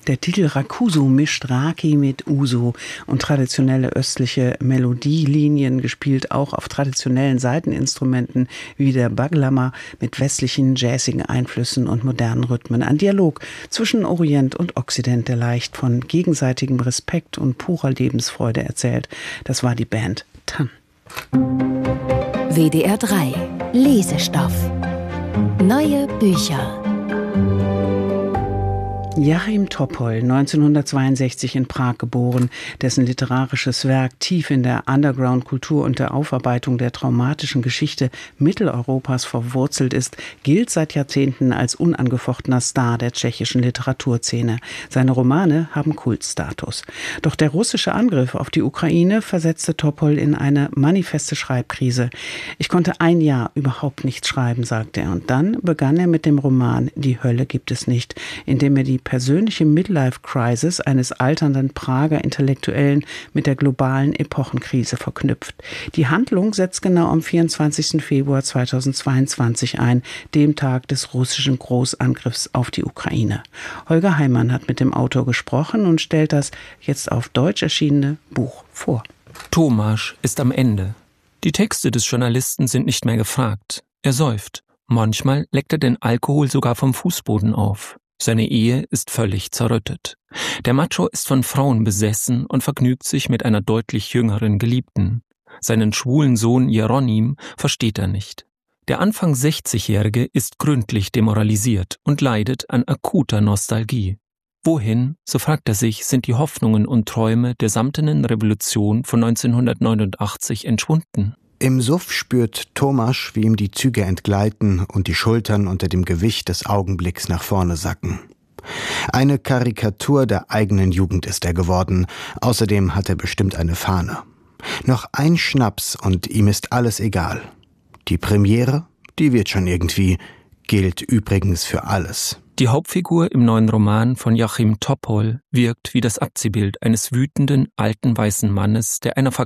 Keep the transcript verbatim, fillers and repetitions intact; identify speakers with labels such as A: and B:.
A: Der Titel Rakusu mischt Raki mit Uso und traditionelle östliche Melodielinien, gespielt auch auf traditionellen Saiteninstrumenten wie der Baglama mit westlichen jazzigen Einflüssen und modernen Rhythmen. Ein Dialog zwischen Orient und Okzident, der leicht von gegenseitigem Respekt und purer Lebensfreude erzählt. Das war die Band Tan.
B: W D R drei Lesestoff. Neue Bücher.
A: Jachim Topol, neunzehnhundertzweiundsechzig in Prag geboren, dessen literarisches Werk tief in der Underground-Kultur und der Aufarbeitung der traumatischen Geschichte Mitteleuropas verwurzelt ist, gilt seit Jahrzehnten als unangefochtener Star der tschechischen Literaturszene. Seine Romane haben Kultstatus. Doch der russische Angriff auf die Ukraine versetzte Topol in eine manifeste Schreibkrise. Ich konnte ein Jahr überhaupt nichts schreiben, sagte er. Und dann begann er mit dem Roman Die Hölle gibt es nicht, in dem er die persönliche Midlife-Crisis eines alternden Prager Intellektuellen mit der globalen Epochenkrise verknüpft. Die Handlung setzt genau am vierundzwanzigsten Februar zweitausendzweiundzwanzig ein, dem Tag des russischen Großangriffs auf die Ukraine. Holger Heimann hat mit dem Autor gesprochen und stellt das jetzt auf Deutsch erschienene Buch vor.
C: Tomasz ist am Ende. Die Texte des Journalisten sind nicht mehr gefragt. Er säuft. Manchmal leckt er den Alkohol sogar vom Fußboden auf. Seine Ehe ist völlig zerrüttet. Der Macho ist von Frauen besessen und vergnügt sich mit einer deutlich jüngeren Geliebten. Seinen schwulen Sohn Jeronim versteht er nicht. Der Anfang sechzigjährige ist gründlich demoralisiert und leidet an akuter Nostalgie. Wohin, so fragt er sich, sind die Hoffnungen und Träume der samtenen Revolution von neunzehnhundertneunundachtzig entschwunden?
D: Im Suff spürt Tomasz, wie ihm die Züge entgleiten und die Schultern unter dem Gewicht des Augenblicks nach vorne sacken. Eine Karikatur der eigenen Jugend ist er geworden. Außerdem hat er bestimmt eine Fahne. Noch ein Schnaps und ihm ist alles egal. Die Premiere, die wird schon irgendwie, gilt übrigens für alles.
C: Die Hauptfigur im neuen Roman von Jachim Topol wirkt wie das Abziehbild eines wütenden, alten weißen Mannes, der einer